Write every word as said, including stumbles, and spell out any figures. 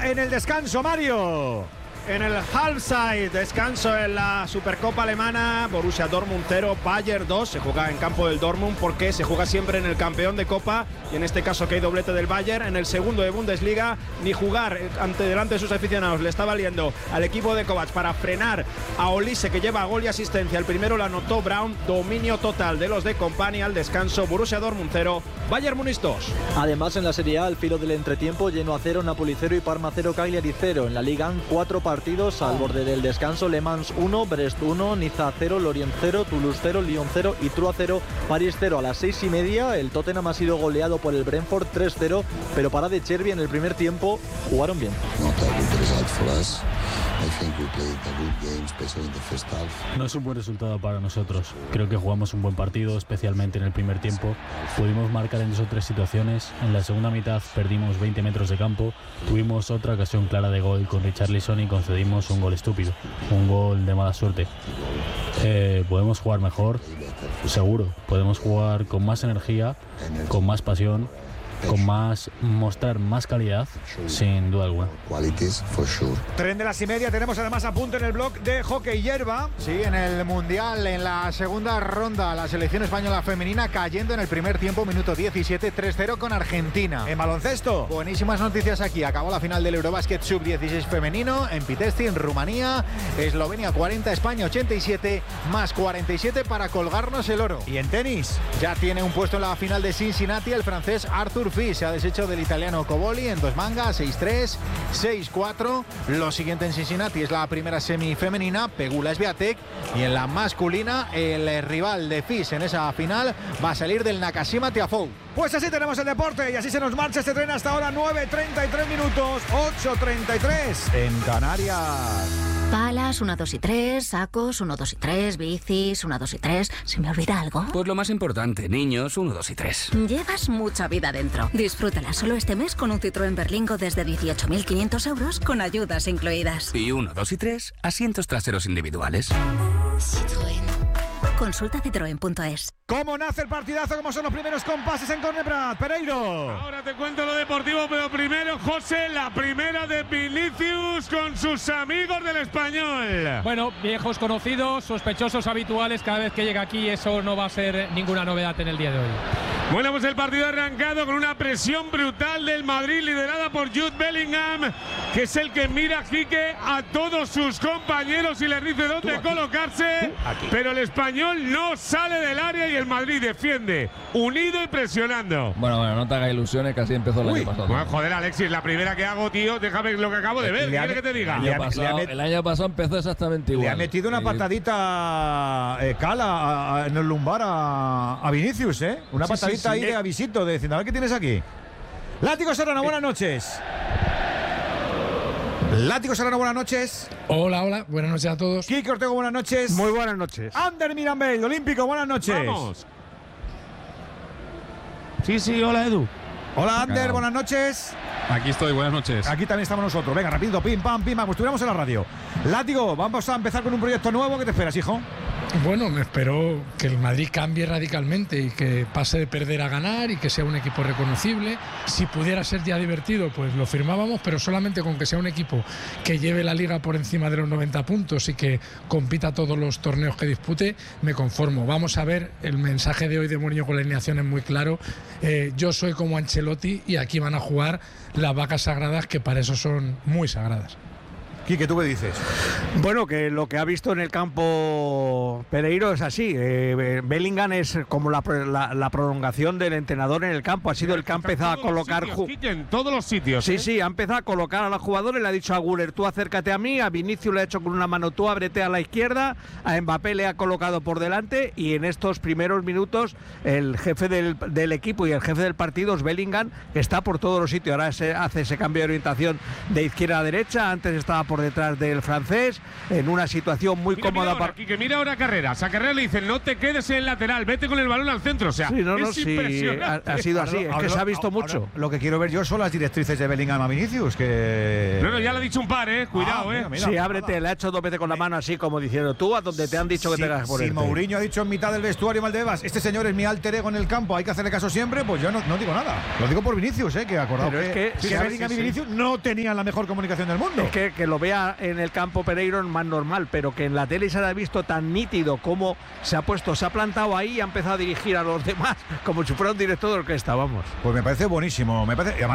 en el descanso, Mario. En el half-side, descanso en la Supercopa Alemana, Borussia Dortmund cero, Bayern dos, se juega en campo del Dortmund porque se juega siempre en el campeón de Copa y en este caso que hay doblete del Bayern. En el segundo de Bundesliga, ni jugar ante delante de sus aficionados le está valiendo al equipo de Kovac para frenar a Olise, que lleva gol y asistencia. El primero lo anotó Braun, dominio total de los de Kompany. Al descanso, Borussia Dortmund cero, Bayern Múnich dos. Además, en la Serie A, al filo del entretiempo, Genoa cero, Napoli cero y Parma cero, Cagliari cero. En la Liga, cuatro partidos partidos al borde del descanso: Le Mans uno, Brest uno, Niza cero, Lorient cero, Toulouse cero, Lyon cero y Troyes cero, París cero. A las seis y media el Tottenham ha sido goleado por el Brentford tres cero, pero para De Chervi en el primer tiempo jugaron bien. No es un buen resultado para nosotros. Creo que jugamos un buen partido, especialmente en el primer tiempo. Pudimos marcar en dos o tres situaciones. En la segunda mitad perdimos veinte metros de campo. Tuvimos otra ocasión clara de gol con Richarlison y concedimos un gol estúpido, un gol de mala suerte. Eh, ¿Podemos jugar mejor? Seguro. Podemos jugar con más energía, con más pasión, con más, mostrar más calidad, sin duda alguna. Tren de las y media, tenemos además a punto en el blog de hockey hierba. Sí, en el Mundial, en la segunda ronda, la selección española femenina cayendo en el primer tiempo, minuto diecisiete, tres cero con Argentina. En baloncesto, buenísimas noticias aquí. Acabó la final del Eurobasket sub dieciséis femenino en Pitești, en Rumanía. Eslovenia cuarenta, España ochenta y siete, más cuarenta y siete para colgarnos el oro. Y en tenis, ya tiene un puesto en la final de Cincinnati el francés Arthur Fils. Se ha deshecho del italiano Coboli en dos mangas, seis tres, seis cuatro. Lo siguiente en Cincinnati es la primera semifemenina, Pegula Swiatek, y en la masculina el rival de Fils en esa final va a salir del Nakashima Tiafoe. Pues así tenemos el deporte y así se nos marcha este tren hasta ahora. Nueve treinta y tres minutos, ocho treinta y tres en Canarias. Palas, uno, dos y tres, sacos, uno, dos y tres, bicis, uno, dos y tres. ¿Se me olvida algo? Pues lo más importante, niños, uno, dos y tres. Llevas mucha vida dentro. Disfrútala solo este mes con un Citroën Berlingo desde dieciocho mil quinientos euros con ayudas incluidas. Y uno, dos y tres, asientos traseros individuales. Citroën. Consulta citroen punto es. ¿Cómo nace el partidazo? ¿Cómo son los primeros compases en Cornebrat? Pereiro. Ahora te cuento lo deportivo, pero primero, José, la primera de Vinicius con sus amigos del Español. Bueno, viejos conocidos, sospechosos habituales. Cada vez que llega aquí, eso no va a ser ninguna novedad en el día de hoy. Bueno, pues el partido ha arrancado con una presión brutal del Madrid, liderada por Jude Bellingham, que es el que mira, Quique, a todos sus compañeros y les dice dónde colocarse. Pero el Español no sale del área y el Madrid defiende, unido y presionando. Bueno, bueno, no te hagas ilusiones, que así empezó el Uy, año pasado. Bueno, joder, Alexis, la primera que hago, tío, déjame lo que acabo de ver. ¿Qué quieres que te diga? El año, pasado, el año pasado empezó exactamente igual. Le ha metido una patadita eh, Cala a, a, en el lumbar a, a Vinicius, ¿eh? Una Sí, patadita sí, sí. ahí de avisito, de diciendo, a ver qué tienes aquí. Látigo Serrano, buenas noches. Látigo Serrano, buenas noches. Hola, hola, buenas noches a todos. Kike Ortego, buenas noches. Muy buenas noches. Ander Mirambel, Olímpico, buenas noches. Vamos. Sí, sí, hola, Edu. Hola, Ander, buenas noches. Aquí estoy, buenas noches. Aquí también estamos nosotros. Venga, rápido, pim, pam, pim, pam, pues estuviéramos en la radio. Látigo, vamos a empezar con un proyecto nuevo. ¿Qué te esperas, hijo? Bueno, me espero que el Madrid cambie radicalmente y que pase de perder a ganar y que sea un equipo reconocible. Si pudiera ser ya divertido, pues lo firmábamos, pero solamente con que sea un equipo que lleve la liga por encima de los noventa puntos y que compita todos los torneos que dispute, me conformo. Vamos a ver, el mensaje de hoy de Mourinho con la alineación es muy claro. Eh, yo soy como Ancelotti y aquí van a jugar las vacas sagradas, que para eso son muy sagradas. Quique, ¿tú qué dices? Bueno, que lo que ha visto en el campo Pereiro es así. Eh, Bellingham es como la, la, la prolongación del entrenador en el campo. Ha sido el que ha empezado a colocar... Sitios, Quique, en todos los sitios. Sí, ¿eh? sí, ha empezado a colocar a los jugadores. Le ha dicho a Güler, tú acércate a mí. A Vinicius le ha hecho con una mano, tú ábrete a la izquierda. A Mbappé le ha colocado por delante. Y en estos primeros minutos, el jefe del, del equipo y el jefe del partido es Bellingham, que está por todos los sitios. Ahora se hace ese cambio de orientación de izquierda a derecha. Antes estaba por por detrás del francés, en una situación muy mira, cómoda mira ahora, para. que mira ahora Carreras. A Carreras le dicen, no te quedes en el lateral, vete con el balón al centro. O sea, Sí, no, no, es sí, impresionante. ha, ha sido así, Ahora, es que ahora, se ha visto ahora, mucho. Lo que quiero ver yo son las directrices de Bellingham a Vinicius, que... No, no, ya le he dicho un par, eh. Cuidado, Ah, eh. mira, mira. Sí, ábrete, le ha hecho dos veces con la mano así, como diciendo tú, a donde te han dicho que Si- tengas que Si ponerte. Mourinho ha dicho en mitad del vestuario, Maldebas, este señor es mi alter ego en el campo, hay que hacerle caso siempre, pues yo no, no digo nada. Lo digo por Vinicius, eh, que acordado Pero es que, sí, sí, que sí, Bellingham sí, y sí. Vinicius no tenían la mejor comunicación del mundo. Es que, que lo vea en el campo Pereiro es más normal, pero que en la tele se haya visto tan nítido como se ha puesto, se ha plantado ahí y ha empezado a dirigir a los demás como si fuera un director de orquesta, vamos. Pues me parece buenísimo, me parece...